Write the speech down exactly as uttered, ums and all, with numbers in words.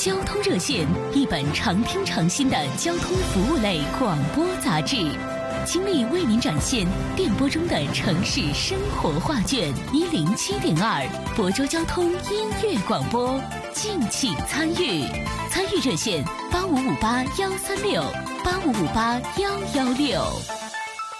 交通热线，一本常听常新的交通服务类广播杂志，倾力为您展现电波中的城市生活画卷。一零七点二，亳州交通音乐广播，敬请参与。参与热线：八五五八幺三六八五五八幺幺六。